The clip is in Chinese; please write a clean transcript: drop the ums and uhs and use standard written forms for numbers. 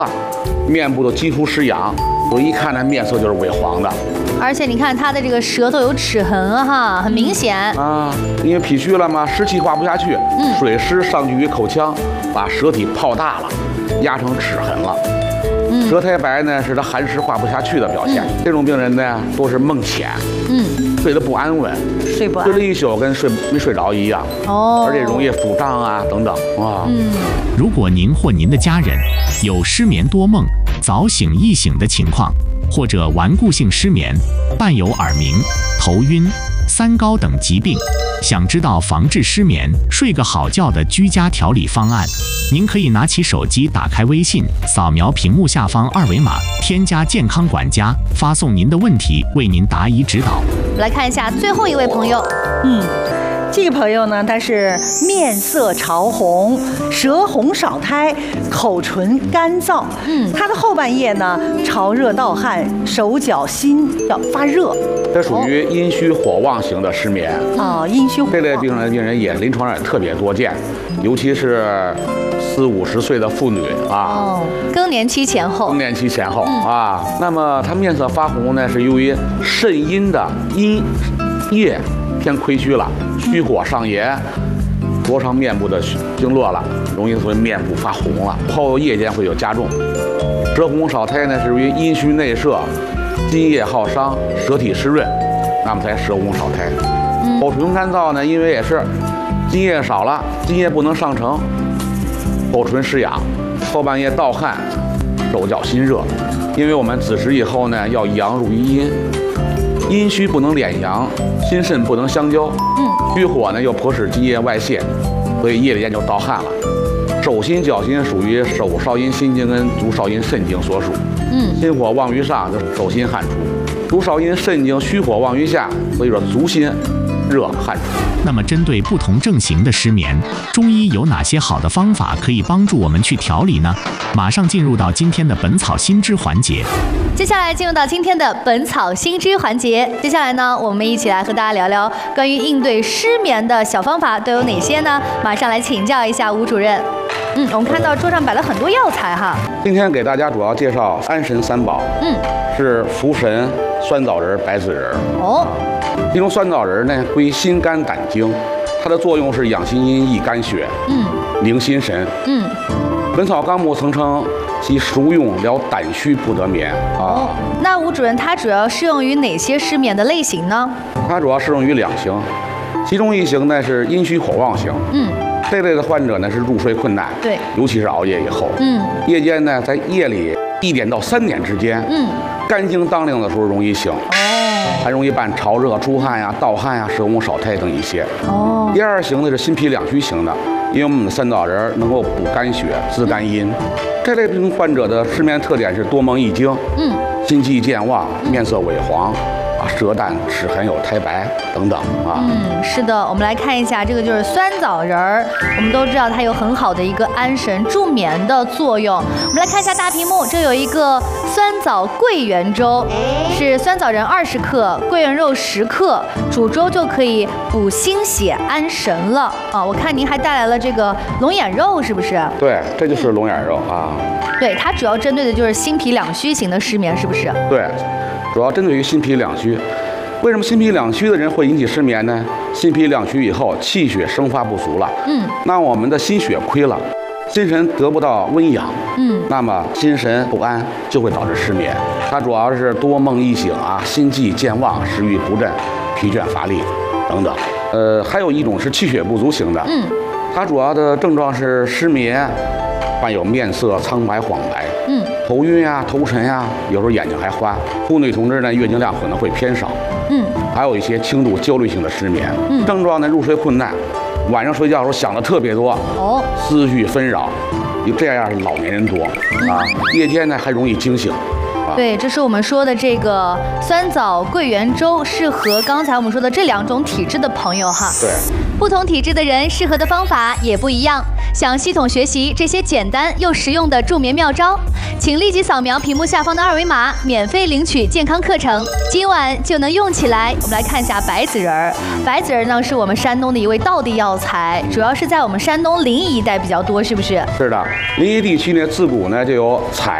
面部都几乎失养，我一看那面色就是萎黄的。 而且你看他的这个舌头有齿痕哈，很明显啊，因为脾虚了嘛，湿气化不下去，水湿上聚于口腔，把舌体泡大了，压成齿痕了。舌苔白呢，是他寒湿化不下去的表现。这种病人呢，都是梦浅，睡得不安稳， 睡不安， 睡了一宿跟没睡着一样。而且容易腹胀啊等等啊。 如果您或您的家人有失眠多梦、早醒易醒的情况，或者顽固性失眠，伴有耳鸣、头晕、三高等疾病，想知道防治失眠、睡个好觉的居家调理方案，您可以拿起手机，打开微信，扫描屏幕下方二维码，添加健康管家，发送您的问题，为您答疑指导。 来看一下最后一位朋友， 这个朋友呢，他是面色潮红、舌红少苔、口唇干燥。他的后半夜呢，潮热盗汗，手脚心要发热。 这属于阴虚火旺型的失眠。 阴虚火旺。 这类病人也临床上也特别多见，尤其是40、50岁的妇女啊。 更年期前后。 更年期前后啊，那么他面色发红呢，是由于肾阴的阴液偏亏虚了，虚火上炎，灼伤面部的经络了，容易所以面部发红了，后夜间会有加重。舌红少苔呢，是由于阴虚内摄，津液耗伤，舌体湿润，那么才舌红少苔。口唇干燥呢，因为也是津液少了，津液不能上承，口唇失养，后半夜盗汗，手脚心热。因为我们子时以后呢，要阳入于阴，阴虚不能敛阳，心肾不能相交，虚火呢又迫使津液外泄，所以夜里间就盗汗了。手心脚心属于手少阴心经跟足少阴肾经所属，心火旺于上就手心汗出，足少阴肾经虚火旺于下，所以说足心热汗出。 那么针对不同症型的失眠，中医有哪些好的方法可以帮助我们去调理呢？马上进入到今天的本草新知环节。 接下来进入到今天的本草新知环节。接下来呢，我们一起来和大家聊聊关于应对失眠的小方法都有哪些呢？马上来请教一下吴主任。我们看到桌上摆了很多药材哈。 今天给大家主要介绍安神三宝，是茯神、酸枣仁、白子仁。其中酸枣仁呢归心肝胆经，它的作用是养心阴、益肝血，宁心神。本草纲目曾称其熟用疗胆虚不得眠啊。 那吴主任，它主要适用于哪些失眠的类型呢？ 它主要适用于2型，其中一型呢是阴虚火旺型。这类的患者呢是入睡困难， 对， 尤其是熬夜以后，夜间呢在夜里1点到3点之间，肝经当令的时候容易醒，还容易伴潮热、出汗呀、盗汗呀、舌红少苔等一些。第2型呢是心脾两虚型的，因为我们的酸枣仁能够补肝血、滋肝阴。这类病患者的失眠特点是多梦易惊，心悸健忘，面色萎黄。舌淡、齿痕有苔白等等啊。 是的，我们来看一下，这个就是酸枣仁儿。我们都知道它有很好的一个安神助眠的作用。我们来看一下大屏幕，这有一个酸枣桂圆粥，是酸枣仁20克，桂圆肉10克，煮粥就可以补心血、安神了啊。我看您还带来了这个龙眼肉，是不是？ 对，这就是龙眼肉啊。 对，它主要针对的就是心脾两虚型的失眠，是不是？ 对。主要针对于心脾两虚，为什么心脾两虚的人会引起失眠呢？心脾两虚以后，气血生发不足了，那我们的心血亏了，心神得不到温养，那么心神不安就会导致失眠。它主要是多梦易醒啊，心悸健忘，食欲不振，疲倦乏力等等。还有一种是气血不足型的，它主要的症状是失眠，伴有面色苍白黄白。头晕呀、头沉呀，有时候眼睛还花。妇女同志呢，月经量可能会偏少。还有一些轻度焦虑性的失眠，症状呢入睡困难，晚上睡觉的时候想的特别多，思绪纷扰，有这样老年人多啊。夜间呢还容易惊醒。 对，这是我们说的这个酸枣桂圆粥，适合刚才我们说的这2种体质的朋友哈。 对， 不同体质的人适合的方法也不一样。想系统学习这些简单又实用的助眠妙招， 请立即扫描屏幕下方的2维码，免费领取健康课程，今晚就能用起来。我们来看一下白子仁儿。白子仁呢是我们山东的一位道地药材，主要是在我们山东临沂一带比较多，是不是？ 是的，临沂地区呢自古呢就有采